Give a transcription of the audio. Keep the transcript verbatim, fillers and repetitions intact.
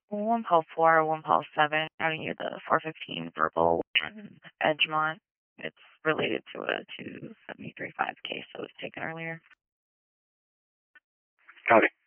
one Paul four, one Paul seven, out near the four fifteen verbal in Edgemont. It's related to a two seventy-three five case that was taken earlier. Copy.